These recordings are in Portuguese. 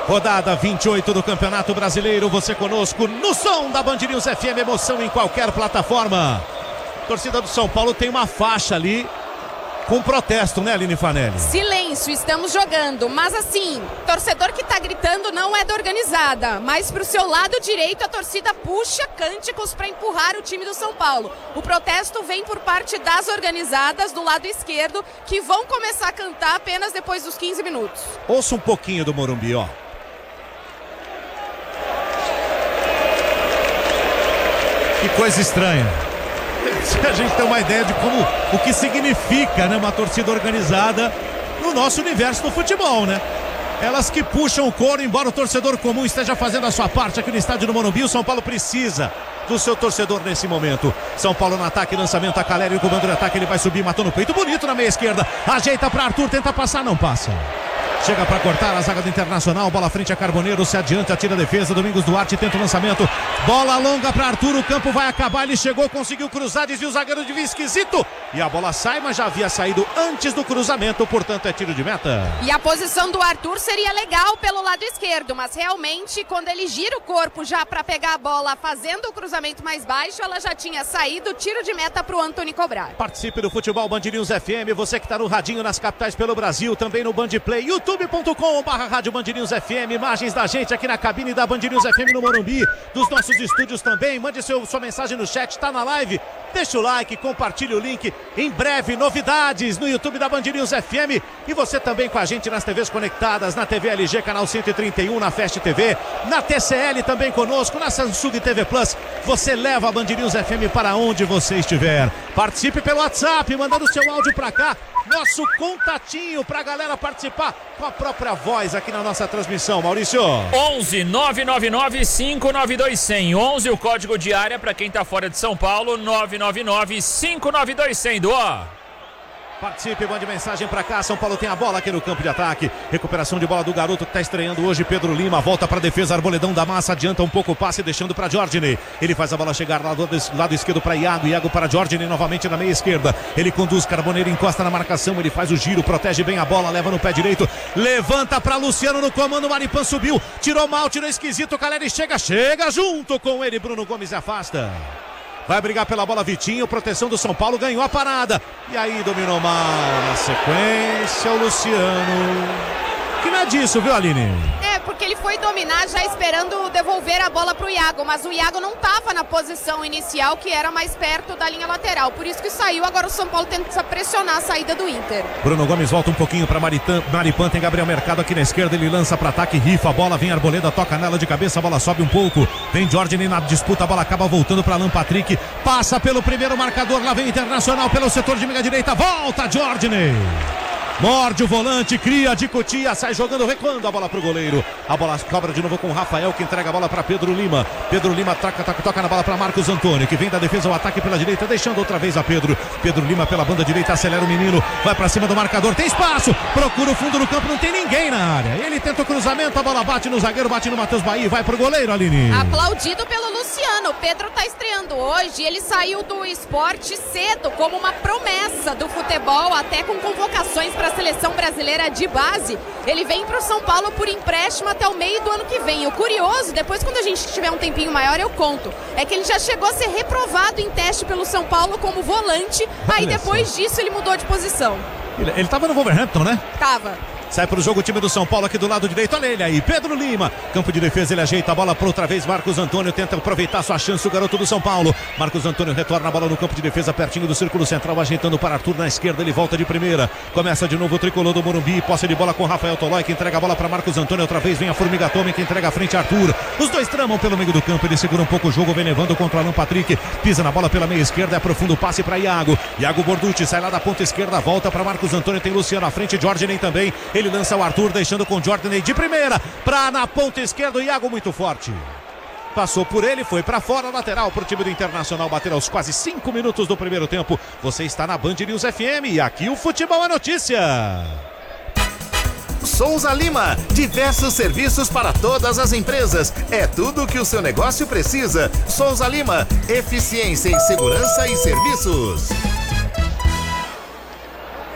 Rodada 28 do Campeonato Brasileiro, você conosco no som da Band News FM, emoção em qualquer plataforma. A torcida do São Paulo tem uma faixa ali com protesto, né, Aline Fanelli? Silêncio, estamos jogando, mas assim, torcedor que tá gritando não é da organizada, mas pro seu lado direito a torcida puxa cânticos para empurrar o time do São Paulo. O protesto vem por parte das organizadas do lado esquerdo, que vão começar a cantar apenas depois dos 15 minutos. Ouça um pouquinho do Morumbi, ó. Que coisa estranha. A gente tem uma ideia de como, o que significa, né, uma torcida organizada no nosso universo do futebol, né? Elas que puxam o coro, embora o torcedor comum esteja fazendo a sua parte aqui no estádio do Morumbi, o São Paulo precisa do seu torcedor nesse momento. São Paulo no ataque, lançamento a Calério, com o comando de ataque, ele vai subir, matou no peito, bonito na meia esquerda, ajeita para Arthur, tenta passar, não passa. Chega para cortar a zaga do Internacional, bola frente a Carboneiro, se adianta, tira a defesa, Domingos Duarte tenta o lançamento, bola longa para Arthur, o campo vai acabar, ele chegou, conseguiu cruzar, desvia o zagueiro de via esquisito, e a bola sai, mas já havia saído antes do cruzamento, portanto é tiro de meta. E a posição do Arthur seria legal pelo lado esquerdo, mas realmente quando ele gira o corpo já para pegar a bola fazendo o cruzamento mais baixo, ela já tinha saído, tiro de meta para o Antony cobrar. Participe do Futebol Band News FM, você que está no radinho nas capitais pelo Brasil, também no Band Play, youtube.com/Rádio Band News FM, imagens da gente aqui na cabine da Band News FM no Morumbi, dos nossos estúdios também, mande sua mensagem no chat, tá na live, deixa o like, compartilhe o link, em breve novidades no YouTube da Band News FM e você também com a gente nas TVs conectadas, na TV LG canal 131, na Fast TV, na TCL também conosco, na Samsung TV Plus, você leva a Band News FM para onde você estiver. Participe pelo WhatsApp, mandando seu áudio para cá, nosso contatinho pra galera participar com a própria voz aqui na nossa transmissão, Maurício. 11 999 592 100. 11 o código de área pra quem tá fora de São Paulo, 999 592 100. Participe, mande mensagem pra cá. São Paulo tem a bola aqui no campo de ataque. Recuperação de bola do garoto que tá estreando hoje, Pedro Lima. Volta pra defesa, Arboledão da Massa. Adianta um pouco o passe, deixando pra Jorginei. Ele faz a bola chegar lá do lado esquerdo pra Iago. Iago para Jorginei novamente na meia esquerda. Ele conduz, Carboneiro encosta na marcação. Ele faz o giro, protege bem a bola, leva no pé direito. Levanta pra Luciano no comando. Maripan subiu, tirou mal, tirou esquisito. O Caleri chega junto com ele. Bruno Gomes afasta. Vai brigar pela bola Vitinho, proteção do São Paulo, ganhou a parada. E aí dominou mal na sequência o Luciano. Que não é disso, viu, Aline? Porque ele foi dominar já esperando devolver a bola pro Iago, mas o Iago não estava na posição inicial, que era mais perto da linha lateral, por isso que saiu. Agora o São Paulo tenta pressionar a saída do Inter. Bruno Gomes volta um pouquinho para Maripan, tem Gabriel Mercado aqui na esquerda, ele lança para ataque, rifa a bola, vem Arboleda, toca nela de cabeça, a bola sobe um pouco, vem Jorginei na disputa, a bola acaba voltando para Alan Patrick, passa pelo primeiro marcador, lá vem Internacional pelo setor de meia direita, volta Jorginei. Morde o volante, cria de Cotia, sai jogando, recuando a bola pro goleiro. A bola cobra de novo com o Rafael, que entrega a bola para Pedro Lima. Pedro Lima toca na bola para Marcos Antônio, que vem da defesa ao ataque pela direita, deixando outra vez a Pedro. Pedro Lima pela banda direita, acelera o menino, vai para cima do marcador, tem espaço, procura o fundo do campo, não tem ninguém na área. Ele tenta o cruzamento, a bola bate no zagueiro, bate no Matheus Bahia, vai pro goleiro, Aline. Aplaudido pelo Luciano. O Pedro tá estreando hoje, ele saiu do esporte cedo como uma promessa do futebol, até com convocações para a seleção brasileira de base. Ele vem para o São Paulo por empréstimo até o meio do ano que vem. O curioso, depois quando a gente tiver um tempinho maior eu conto, é que ele já chegou a ser reprovado em teste pelo São Paulo como volante, aí depois disso ele mudou de posição. Ele tava no Wolverhampton, né? Tava. Sai para o jogo o time do São Paulo aqui do lado direito, olha ele aí, Pedro Lima, campo de defesa, ele ajeita a bola para outra vez, Marcos Antônio tenta aproveitar sua chance, o garoto do São Paulo, Marcos Antônio retorna a bola no campo de defesa, pertinho do círculo central, ajeitando para Arthur na esquerda, ele volta de primeira, começa de novo o tricolor do Morumbi, posse de bola com Rafael Tolói, que entrega a bola para Marcos Antônio, outra vez vem a Formiga Atômica, que entrega a frente a Arthur, os dois tramam pelo meio do campo, ele segura um pouco o jogo, vem levando contra o Alan Patrick, pisa na bola pela meia esquerda, é profundo o passe para Iago Borducci, sai lá da ponta esquerda, volta para Marcos Antônio, tem Luciano à frente, Jorginei também, ele lança o Arthur, deixando com Jorginei de primeira, pra na ponta esquerda, o Iago muito forte. Passou por ele, foi pra fora, lateral pro time do Internacional, bater aos quase 5 minutos do primeiro tempo. Você está na Band News FM e aqui o futebol é notícia. Souza Lima, diversos serviços para todas as empresas. É tudo o que o seu negócio precisa. Souza Lima, eficiência em segurança e serviços.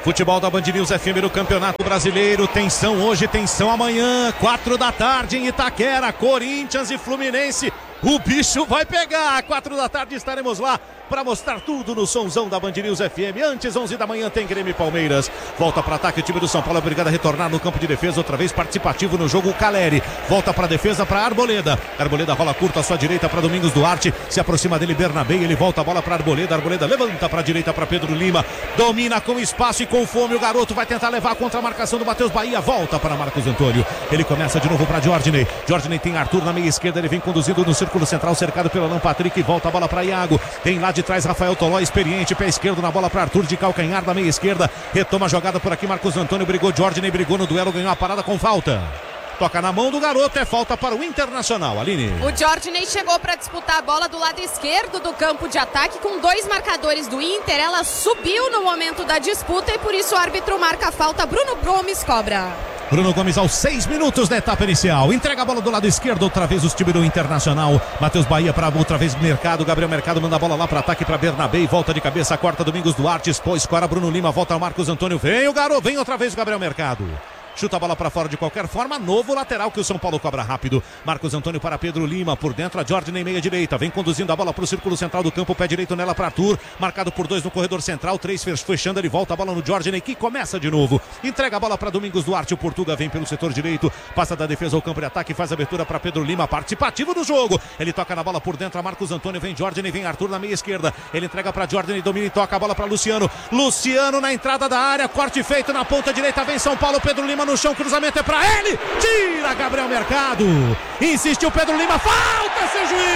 Futebol da Band News FM no Campeonato Brasileiro. Tensão hoje, tensão amanhã. 4 da tarde em Itaquera. Corinthians e Fluminense. O bicho vai pegar. 4 da tarde estaremos lá para mostrar tudo no somzão da Band News FM. Antes, 11 da manhã, tem Grêmio e Palmeiras. Volta para ataque o time do São Paulo. Obrigado a retornar no campo de defesa. Outra vez participativo no jogo, o Caleri. Volta para defesa para Arboleda. Arboleda rola curta à sua direita para Domingos Duarte. Se aproxima dele Bernabé. Ele volta a bola para Arboleda. Arboleda levanta para a direita para Pedro Lima. Domina com espaço e com fome. O garoto vai tentar levar contra a marcação do Matheus Bahia. Volta para Marcos Antônio. Ele começa de novo para Jordinei. Jordinei tem Arthur na meia esquerda. Ele vem conduzindo no círculo central, cercado pelo Alan Patrick. Volta a bola para Iago. Tem lá de trás Rafael Toló, experiente, pé esquerdo na bola para Arthur, de calcanhar da meia esquerda. Retoma a jogada por aqui, Marcos Antônio brigou, Jordinei brigou no duelo, ganhou a parada com falta. Toca na mão do garoto, é falta para o Internacional, Aline. O Jordinei chegou para disputar a bola do lado esquerdo do campo de ataque com 2 marcadores do Inter. Ela subiu no momento da disputa e por isso o árbitro marca a falta. Bruno Gomes cobra. Bruno Gomes aos 6 minutos da etapa inicial. Entrega a bola do lado esquerdo, outra vez os times do Internacional. Matheus Bahia para outra vez Mercado. Gabriel Mercado manda a bola lá para ataque para Bernabé e volta de cabeça, corta Domingos Duarte, escora Bruno Lima, volta ao Marcos Antônio. Vem o garoto, vem outra vez o Gabriel Mercado. Chuta a bola para fora de qualquer forma. Novo lateral que o São Paulo cobra rápido. Marcos Antônio para Pedro Lima. Por dentro a Jordinei meia direita. Vem conduzindo a bola para o círculo central do campo. Pé direito nela para Arthur. Marcado por 2 no corredor central. 3 fechando. Ele volta a bola no Jordinei que começa de novo. Entrega a bola para Domingos Duarte. O Portuga vem pelo setor direito. Passa da defesa ao campo de ataque. Faz abertura para Pedro Lima. Participativo do jogo. Ele toca na bola por dentro. A Marcos Antônio. Vem Jordinei. Vem Arthur na meia esquerda. Ele entrega para Jordinei. Domina e toca a bola para Luciano. Luciano na entrada da área. Corte feito na ponta direita. Vem São Paulo. Pedro Lima no chão. Cruzamento é para ele, tira Gabriel Mercado, insistiu Pedro Lima, falta, seu juiz.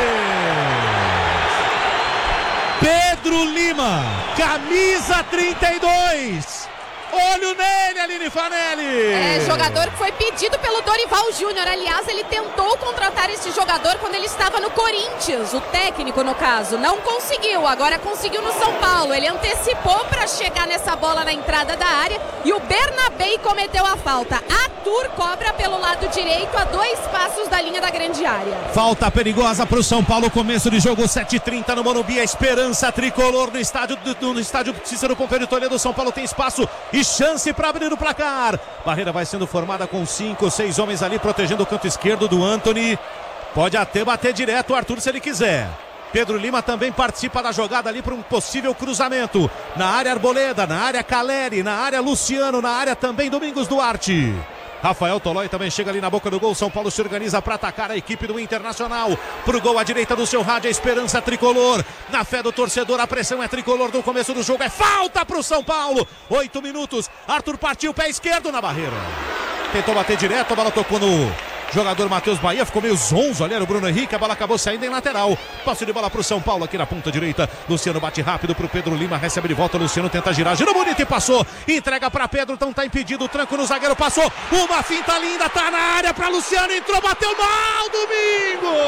Pedro Lima, camisa 32. Olho nele, Aline Fanelli. Jogador que foi pedido pelo Dorival Júnior. Aliás, ele tentou contratar esse jogador quando ele estava no Corinthians, o técnico no caso. Não conseguiu, agora conseguiu no São Paulo. Ele antecipou para chegar nessa bola na entrada da área e o Bernabé cometeu a falta. Arthur cobra pelo lado direito a 2 passos da linha da grande área. Falta perigosa para o São Paulo, começo de jogo, 7h30 no Morumbi. A esperança tricolor no estádio Cícero Pompeu de Toledo. São Paulo tem espaço e chance para abrir o placar. Barreira vai sendo formada com 5 ou 6 homens ali protegendo o canto esquerdo do Antony. Pode até bater direto o Arthur se ele quiser. Pedro Lima também participa da jogada ali para um possível cruzamento. Na área Arboleda, na área Caleri, na área Luciano, na área também Domingos Duarte. Rafael Tolói também chega ali na boca do gol. São Paulo se organiza para atacar a equipe do Internacional. Pro gol à direita do seu rádio, a esperança tricolor. Na fé do torcedor, a pressão é tricolor do começo do jogo. É falta pro São Paulo. 8 minutos. Arthur partiu, pé esquerdo na barreira. Tentou bater direto, a bola tocou no jogador Matheus Bahia, ficou meio zonzo ali, era o Bruno Henrique, a bola acabou saindo em lateral. Passe de bola pro São Paulo aqui na ponta direita. Luciano bate rápido pro Pedro Lima, recebe de volta, Luciano tenta girar, girou bonito e passou. Entrega pra Pedro, então tá impedido, o tranco no zagueiro, passou. Uma finta linda, tá na área pra Luciano, entrou, bateu mal, Domingos!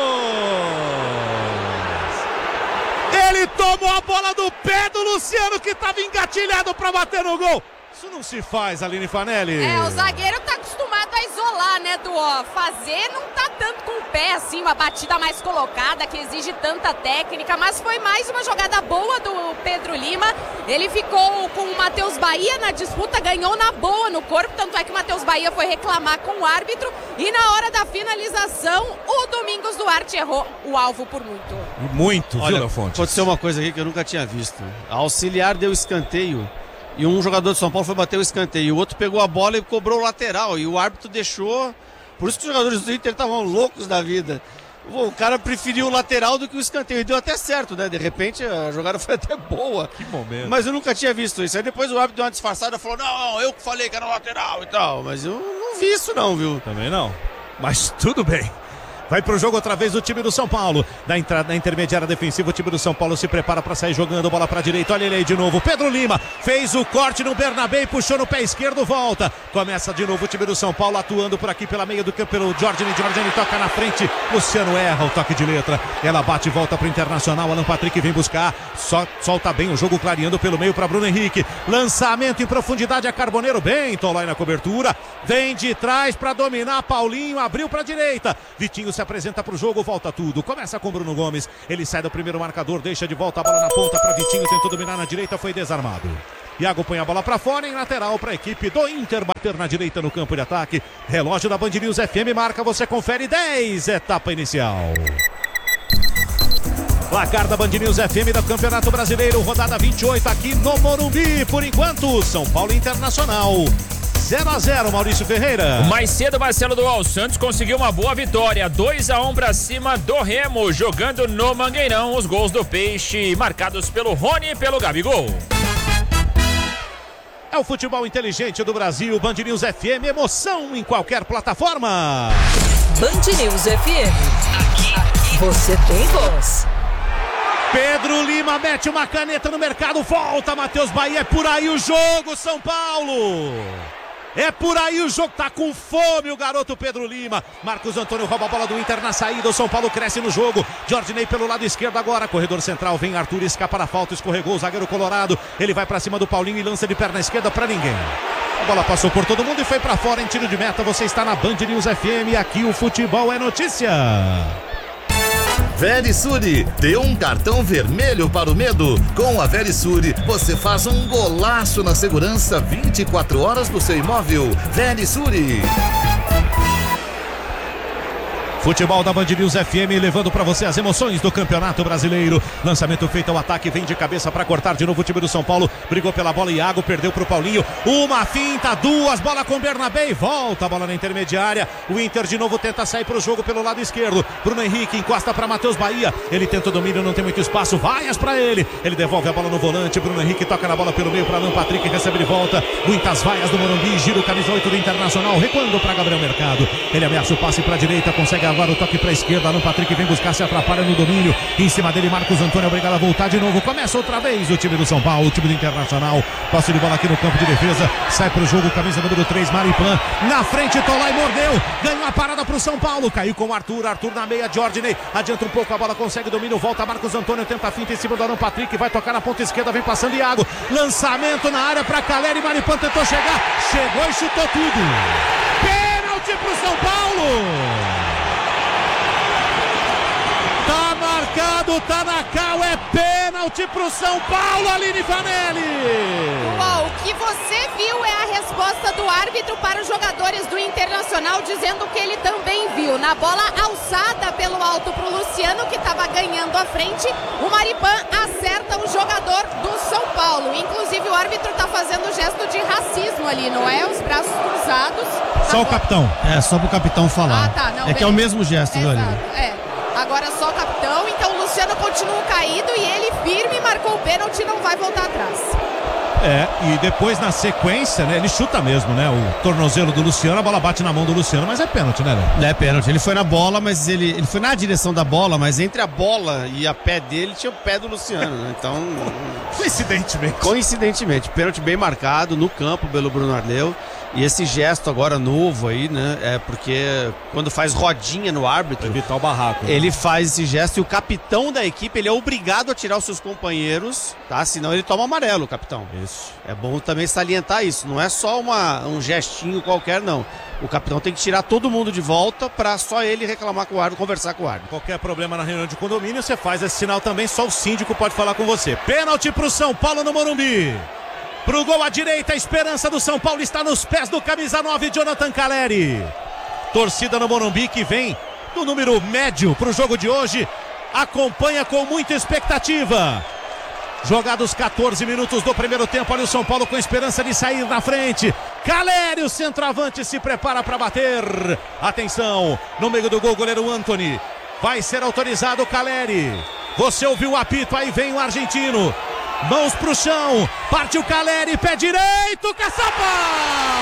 Ele tomou a bola do pé do Luciano, que tava engatilhado pra bater no gol. Isso não se faz, Aline Fanelli. O zagueiro tá acostumado a isolar, né, fazer não tá tanto com o pé, assim, uma batida mais colocada, que exige tanta técnica, mas foi mais uma jogada boa do Pedro Lima. Ele ficou com o Matheus Bahia na disputa, ganhou na boa no corpo, tanto é que o Matheus Bahia foi reclamar com o árbitro e na hora da finalização, o Domingos Duarte errou o alvo por muito. Muito, olha, viu, Fontes? Aconteceu uma coisa aqui que eu nunca tinha visto. A auxiliar deu escanteio e um jogador de São Paulo foi bater o escanteio. O outro pegou a bola e cobrou o lateral. E o árbitro deixou. Por isso que os jogadores do Inter estavam loucos da vida. O cara preferiu o lateral do que o escanteio. E deu até certo, né? De repente a jogada foi até boa. Que momento. Mas eu nunca tinha visto isso. Aí depois o árbitro deu uma disfarçada e falou: não, eu que falei que era lateral e tal. Mas eu não vi isso, não, viu? Também não. Mas tudo bem. Vai pro jogo outra vez o time do São Paulo. Da entrada na intermediária defensiva, o time do São Paulo se prepara para sair jogando, bola para direita. Olha ele aí de novo. Pedro Lima fez o corte no Bernabé e puxou no pé esquerdo, volta. Começa de novo o time do São Paulo atuando por aqui pela meia do campo pelo Jordinei. Jordinei toca na frente. Luciano erra o toque de letra. Ela bate e volta pro Internacional. Alan Patrick vem buscar. Solta bem o jogo clareando pelo meio para Bruno Henrique. Lançamento em profundidade a Carboneiro. Bem, Tolói na cobertura. Vem de trás para dominar. Paulinho abriu para direita. Vitinho se apresenta pro jogo, volta tudo. Começa com Bruno Gomes. Ele sai do primeiro marcador, deixa de volta a bola na ponta para Vitinho. Tentou dominar na direita, foi desarmado. Iago põe a bola pra fora em lateral pra equipe do Inter bater na direita no campo de ataque. Relógio da Band News FM marca, você confere 10, etapa inicial. Placar da Band News FM do Campeonato Brasileiro, rodada 28 aqui no Morumbi. Por enquanto, São Paulo Internacional 0-0, Maurício Ferreira. Mais cedo, Marcelo Duval Santos conseguiu uma boa vitória, 2-1 para cima do Remo, jogando no Mangueirão. Os gols do Peixe marcados pelo Rony e pelo Gabigol. É o futebol inteligente do Brasil, Band News FM, emoção em qualquer plataforma. Band News FM, aqui você tem voz. Pedro Lima mete uma caneta no mercado, volta Matheus Bahia, é por aí o jogo, São Paulo! É por aí o jogo, tá com fome o garoto Pedro Lima. Marcos Antônio rouba a bola do Inter na saída, o São Paulo cresce no jogo. Jordinei pelo lado esquerdo agora, corredor central, vem Arthur, escapa da falta, escorregou o zagueiro colorado. Ele vai pra cima do Paulinho e lança de perna esquerda pra ninguém. A bola passou por todo mundo e foi pra fora em tiro de meta. Você está na Band News FM, aqui o futebol é notícia. Verisure, dê um cartão vermelho para o medo. Com a Verisure, você faz um golaço na segurança 24 horas do seu imóvel. Verisure. Futebol da Band News FM levando para você as emoções do Campeonato Brasileiro. Lançamento feito ao ataque, vem de cabeça para cortar de novo o time do São Paulo. Brigou pela bola, Iago perdeu para o Paulinho. Uma finta, duas, bola com Bernabé e volta a bola na intermediária. O Inter de novo tenta sair para o jogo pelo lado esquerdo. Bruno Henrique encosta para Matheus Bahia. Ele tenta o domínio, não tem muito espaço. Vaias para ele. Ele devolve a bola no volante. Bruno Henrique toca na bola pelo meio para Alan Patrick, recebe de volta. Muitas vaias do Morumbi. Gira o camisa 8 do Internacional, recuando para Gabriel Mercado. Ele ameaça o passe para a direita, consegue agora o toque para a esquerda. Alan Patrick vem buscar, se atrapalha no domínio. Em cima dele, Marcos Antônio, obrigado a voltar de novo. Começa outra vez o time do São Paulo, o time do Internacional. Passe de bola aqui no campo de defesa. Sai para o jogo, camisa número 3, Maripan. Na frente, Tolai mordeu. Ganhou a parada para o São Paulo. Caiu com o Arthur. Arthur na meia, Jordinei. Adianta um pouco, a bola consegue domínio. Volta Marcos Antônio, tenta a finta em cima do Alan Patrick. Vai tocar na ponta esquerda, vem passando Iago. Lançamento na área para Caleri. Maripan tentou chegar. Chegou e chutou tudo. Pênalti para o São Paulo. Tá marcado, tá na cal, é pênalti pro São Paulo, Aline Fanelli. Uau, o que você viu é a resposta do árbitro para os jogadores do Internacional, dizendo que ele também viu. Na bola alçada pelo alto pro Luciano, que estava ganhando a frente, o Maripan acerta o jogador do São Paulo. Inclusive o árbitro tá fazendo gesto de racismo ali, não é? Os braços cruzados. Só o capitão. É, só pro capitão falar. Ah, tá, não, é que é o mesmo gesto, exato, ali. É. Agora só o capitão, então o Luciano continua caído e ele firme marcou o pênalti e não vai voltar atrás. É, e depois na sequência, né, ele chuta mesmo, né, o tornozelo do Luciano, a bola bate na mão do Luciano, mas é pênalti, né, Léo? É pênalti, ele foi na bola, mas ele foi na direção da bola, mas entre a bola e a pé dele tinha o pé do Luciano, né? Então... Coincidentemente, pênalti bem marcado no campo pelo Bruno Arleu. E esse gesto agora novo aí, né? É porque quando faz rodinha no árbitro, evitar o barraco, né? Ele faz esse gesto e o capitão da equipe, ele é obrigado a tirar os seus companheiros, tá? Senão ele toma amarelo, capitão. Isso. É bom também salientar isso. Não é só um gestinho qualquer, não. O capitão tem que tirar todo mundo de volta pra só ele reclamar com o árbitro, conversar com o árbitro. Qualquer problema na reunião de condomínio, você faz esse sinal também, só o síndico pode falar com você. Pênalti pro São Paulo no Morumbi. Pro gol à direita, a esperança do São Paulo está nos pés do camisa 9, Jonathan Caleri. Torcida no Morumbi que vem do número médio pro jogo de hoje, acompanha com muita expectativa. Jogados 14 minutos do primeiro tempo, olha o São Paulo com esperança de sair na frente. Caleri, o centroavante, se prepara para bater. Atenção, no meio do gol, goleiro Antony. Vai ser autorizado o Caleri. Você ouviu o apito, aí vem o argentino. Mãos pro chão, parte o Caleri, pé direito, Caçapa!